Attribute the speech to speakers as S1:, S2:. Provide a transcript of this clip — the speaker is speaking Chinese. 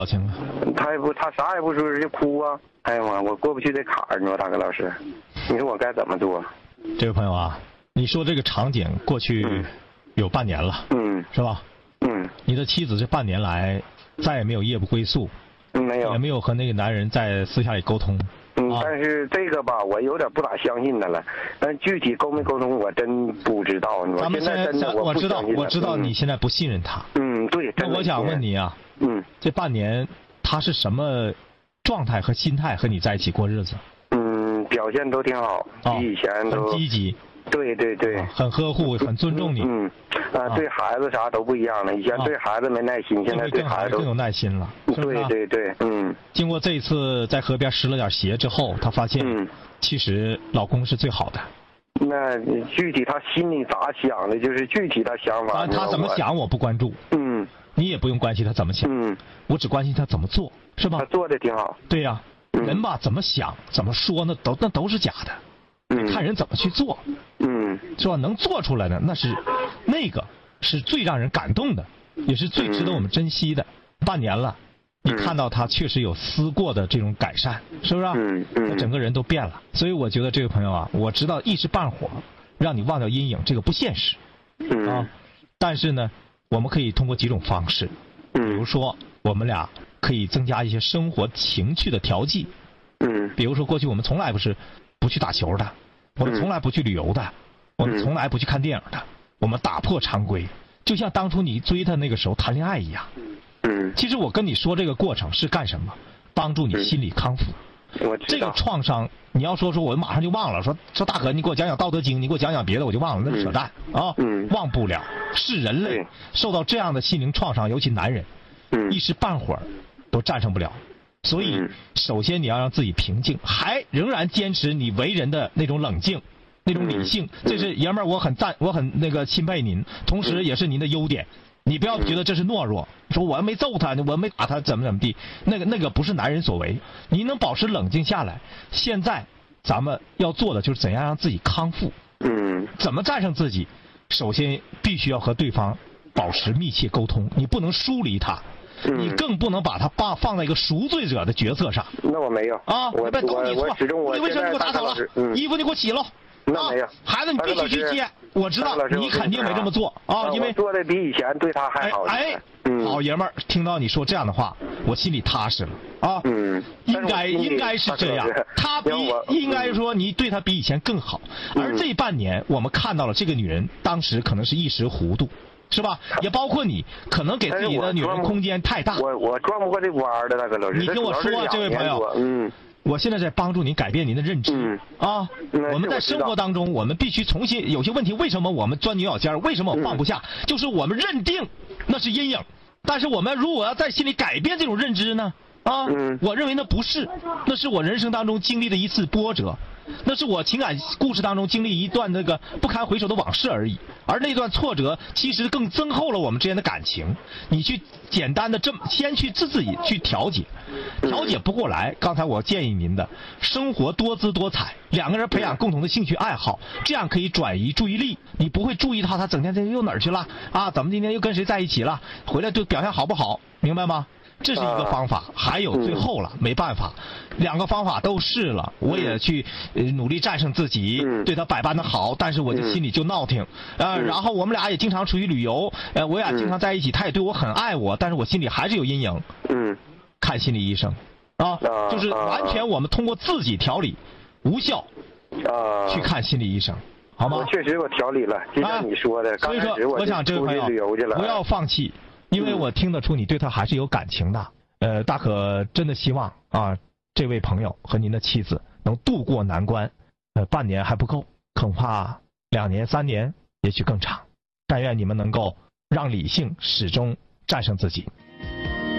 S1: 表情啊？
S2: 他啥也不说，就哭啊！哎呀妈，我过不去这坎儿，你说大哥老师，你说我该怎么做？
S1: 这位朋友啊，你说这个场景过去有半年了，是吧？你的妻子这半年来再也没有夜不归宿，
S2: 没有，
S1: 也没有和那个男人在私下里沟通。
S2: 但是这个吧，我有点不咋相信他了。但具体沟没沟通，我真不知道。
S1: 咱们
S2: 现在真的
S1: 我知道你现在不信任他。
S2: 对。
S1: 那我想问你啊，这半年他是什么状态和心态和你在一起过日子？
S2: 表现都挺好，比以前都
S1: 很积极。对，很呵护，很尊重你。
S2: 对孩子啥都不一样了。以前对孩子没耐心，现在对孩子
S1: 更有耐心了。
S2: 对。
S1: 经过这一次在河边湿了点鞋之后，他发现，其实老公是最好的。
S2: 那具体他心里咋想的，就是具体他想法。
S1: 他怎么想我不关注。你也不用关心他怎么想。我只关心他怎么做，是吧？
S2: 他做的挺好。
S1: 对呀，人吧怎么想怎么说那都是假的。看人怎么去做，是吧？能做出来的那个是最让人感动的，也是最值得我们珍惜的。半年了，你看到他确实有思过的这种改善，是不是？他整个人都变了。所以我觉得这位朋友啊，我知道一时半会儿让你忘掉阴影，这个不现实啊。但是呢，我们可以通过几种方式，比如说我们俩可以增加一些生活情趣的调剂。比如说过去我们从来不去打球的，我们从来不去旅游的，我们从来不去看电影的，我们打破常规，就像当初你追他那个时候谈恋爱一样。其实我跟你说这个过程是干什么？帮助你心理康复。这个创伤，你要说我马上就忘了，说大哥你给我讲讲《道德经》，你给我讲讲别的我就忘了，那是扯淡啊！忘不了，是人类受到这样的心灵创伤，尤其男人，一时半会儿都战胜不了。所以，首先你要让自己平静，还仍然坚持你为人的那种冷静、那种理性。这是爷们儿，我很那个钦佩您，同时也是您的优点。你不要觉得这是懦弱，说我没揍他，我没打他，怎么地，那个不是男人所为。你能保持冷静下来，现在咱们要做的就是怎样让自己康复。怎么战胜自己？首先必须要和对方保持密切沟通，你不能疏离他。你更不能把他放在一个赎罪者的角色上。
S2: 那我没有啊，
S1: 都你错，你为什么给我打扫了？衣服你给我洗了。
S2: 那没有，
S1: 孩子你必须去接。我知道你肯定没这么做啊，因为
S2: 做的比以前对他还好。
S1: 好爷们儿，听到你说这样的话，我心里踏实了啊。应该是这样，他应该说你对他比以前更好。而这半年我们看到了这个女人当时可能是一时糊涂。是吧？也包括你可能给自己的女人空间太大。
S2: 我转不过这弯的，大哥老师。
S1: 你听我说，这位朋友，我现在在帮助你改变您的认知啊。我们在生活当中，我们必须重新有些问题。为什么我们钻牛角尖？为什么我放不下？就是我们认定那是阴影，但是我们如果要在心里改变这种认知呢？我认为那不是，那是我人生当中经历的一次波折。那是我情感故事当中经历一段那个不堪回首的往事而已，而那段挫折其实更增厚了我们之间的感情。你去简单的先去自己去调节不过来。刚才我建议您的，生活多姿多彩，两个人培养共同的兴趣爱好，这样可以转移注意力。你不会注意到他整天又哪儿去了啊？怎么今天又跟谁在一起了？回来对表现好不好？明白吗？这是一个方法，还有最后了，没办法，两个方法都试了，我也去努力战胜自己，对他百般的好，但是我的心里就闹挺然后我们俩也经常出去旅游，我俩经常在一起，他也对我很爱我，但是我心里还是有阴影。看心理医生就是完全我们通过自己调理无效去看心理医生，好吗？
S2: 确实我调理了，就像你说的，
S1: 所以说我想这位朋友不要放弃。因为我听得出你对他还是有感情的，大可真的希望这位朋友和您的妻子能渡过难关，半年还不够，恐怕2年3年，也许更长。但愿你们能够让理性始终战胜自己。